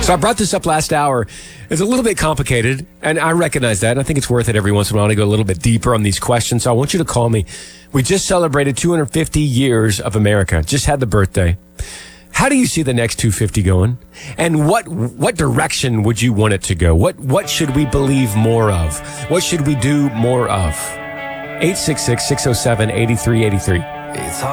So I brought this up last hour. It's a little bit complicated, and I recognize that. And I think it's worth it every once in a while to go a little bit deeper on these questions. So I want you to call me. We just celebrated 250 years of America. Just had the birthday. How do you see the next 250 going? And what direction would you want it to go? What should we believe more of? What should we do more of? 866-607-8383.